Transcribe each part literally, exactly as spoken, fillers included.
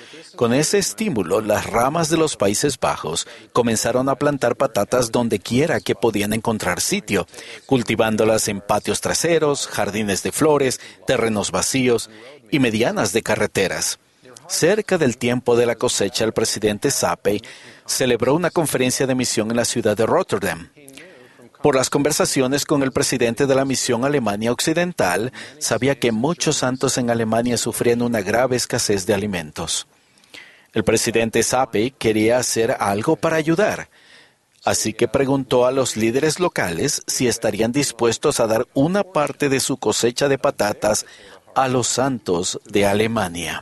Con ese estímulo, las ramas de los Países Bajos comenzaron a plantar patatas donde quiera que podían encontrar sitio, cultivándolas en patios traseros, jardines de flores, terrenos vacíos y medianas de carreteras. Cerca del tiempo de la cosecha, el presidente Sape celebró una conferencia de misión en la ciudad de Rotterdam. Por las conversaciones con el presidente de la misión Alemania Occidental, sabía que muchos santos en Alemania sufrían una grave escasez de alimentos. El presidente Sape quería hacer algo para ayudar, así que preguntó a los líderes locales si estarían dispuestos a dar una parte de su cosecha de patatas a los santos de Alemania.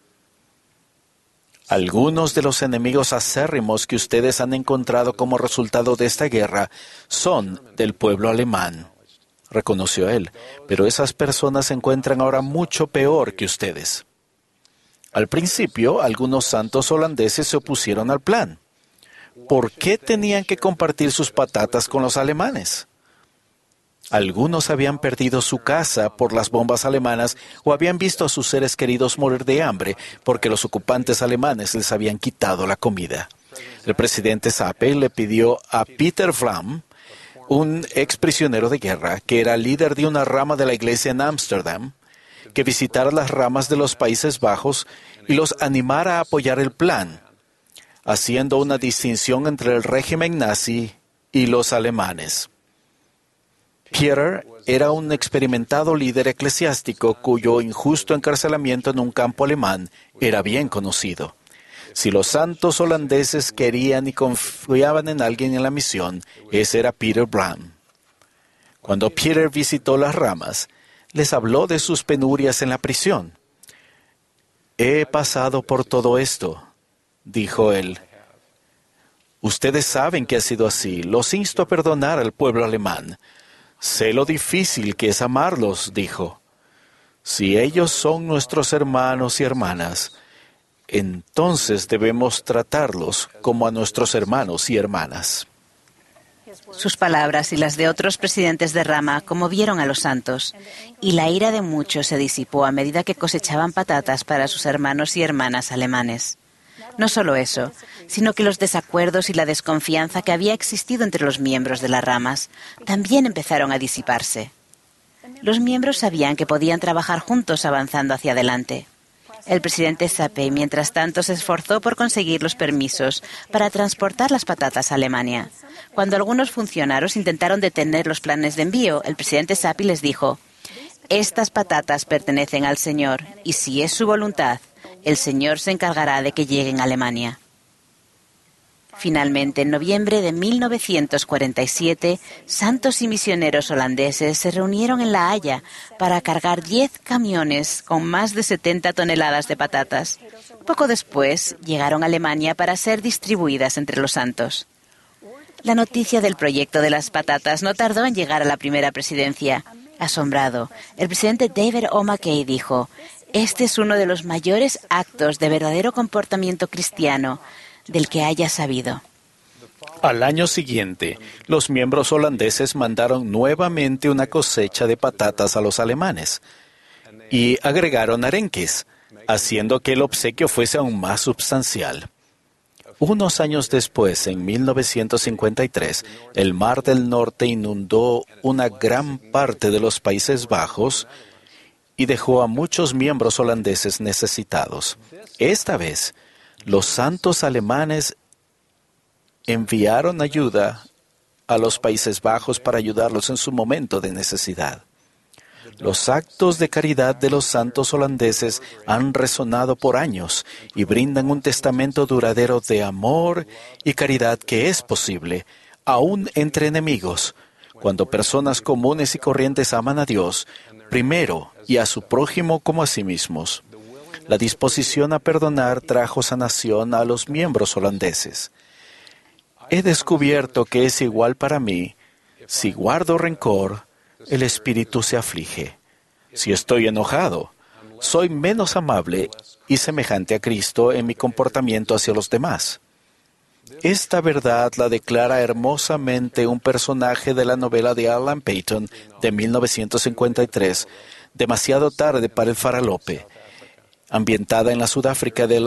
Algunos de los enemigos acérrimos que ustedes han encontrado como resultado de esta guerra son del pueblo alemán, reconoció él, pero esas personas se encuentran ahora mucho peor que ustedes. Al principio, algunos santos holandeses se opusieron al plan. ¿Por qué tenían que compartir sus patatas con los alemanes? Algunos habían perdido su casa por las bombas alemanas o habían visto a sus seres queridos morir de hambre porque los ocupantes alemanes les habían quitado la comida. El presidente Sape le pidió a Peter Vlam, un exprisionero de guerra que era líder de una rama de la iglesia en Ámsterdam, que visitara las ramas de los Países Bajos y los animara a apoyar el plan, haciendo una distinción entre el régimen nazi y los alemanes. Peter era un experimentado líder eclesiástico cuyo injusto encarcelamiento en un campo alemán era bien conocido. Si los santos holandeses querían y confiaban en alguien en la misión, ese era Peter Vlam. Cuando Peter visitó las ramas, les habló de sus penurias en la prisión. «He pasado por todo esto», dijo él. «Ustedes saben que ha sido así. Los insto a perdonar al pueblo alemán. Sé lo difícil que es amarlos», dijo. «Si ellos son nuestros hermanos y hermanas, entonces debemos tratarlos como a nuestros hermanos y hermanas». Sus palabras y las de otros presidentes de rama conmovieron a los santos, y la ira de muchos se disipó a medida que cosechaban patatas para sus hermanos y hermanas alemanes. No solo eso, sino que los desacuerdos y la desconfianza que había existido entre los miembros de las ramas también empezaron a disiparse. Los miembros sabían que podían trabajar juntos avanzando hacia adelante. El presidente Sape, mientras tanto, se esforzó por conseguir los permisos para transportar las patatas a Alemania. Cuando algunos funcionarios intentaron detener los planes de envío, el presidente Sape les dijo: «Estas patatas pertenecen al Señor, y si es su voluntad, el Señor se encargará de que lleguen a Alemania». Finalmente, en noviembre de mil novecientos cuarenta y siete, santos y misioneros holandeses se reunieron en La Haya para cargar diez camiones con más de setenta toneladas de patatas. Poco después, llegaron a Alemania para ser distribuidas entre los santos. La noticia del proyecto de las patatas no tardó en llegar a la primera presidencia. Asombrado, el presidente David O. McKay dijo: «Este es uno de los mayores actos de verdadero comportamiento cristiano del que haya sabido». Al año siguiente, los miembros holandeses mandaron nuevamente una cosecha de patatas a los alemanes y agregaron arenques, haciendo que el obsequio fuese aún más sustancial. Unos años después, en mil novecientos cincuenta y tres, el Mar del Norte inundó una gran parte de los Países Bajos y dejó a muchos miembros holandeses necesitados. Esta vez, los santos alemanes enviaron ayuda a los Países Bajos para ayudarlos en su momento de necesidad. Los actos de caridad de los santos holandeses han resonado por años y brindan un testamento duradero de amor y caridad que es posible, aún entre enemigos, cuando personas comunes y corrientes aman a Dios primero y a su prójimo como a sí mismos. La disposición a perdonar trajo sanación a los miembros holandeses. He descubierto que es igual para mí. Si guardo rencor, el espíritu se aflige. Si estoy enojado, soy menos amable y semejante a Cristo en mi comportamiento hacia los demás. Esta verdad la declara hermosamente un personaje de la novela de Alan Paton de mil novecientos cincuenta y tres, Demasiado tarde para el faralope, ambientada en la Sudáfrica de